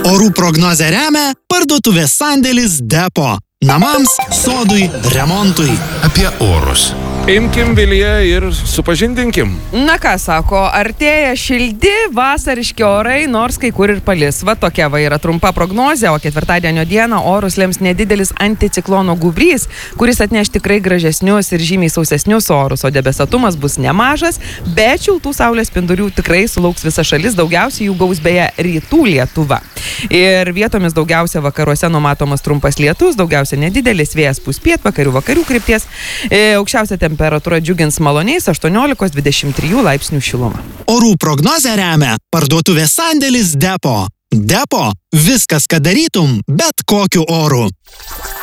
Orų prognozę remia parduotuvės sandėlis Depo. Namams, sodui, remontui. Apie orus. Imkim Viliją ir supažindinkim. Na ką sako, artėja šildi vasariški orai, nors kai kur ir palis. Va tokia va yra trumpa prognozė, o ketvirtadienio dieną orus lems nedidelis anticiklono gūbrys, kuris atneš tikrai gražesnius ir žymiai sausesnius orus, o debesuotumas bus nemažas, bet šiltų saulės spindulių tikrai sulauks visa šalis, daugiausiai jų gaus beje rytų Lietuva. Ir vietomis daugiausia vakaruose numatomas trumpas lietus, daugiausia nedidelis vėjas pūs pietvakarių krypties, aukščiausia temperatūra džiugins maloniais 18-23 laipsnių šilumą. Orų prognozę remia parduotuvės sandėlis Depo. Depo – viskas, ką darytum, bet kokiu oru.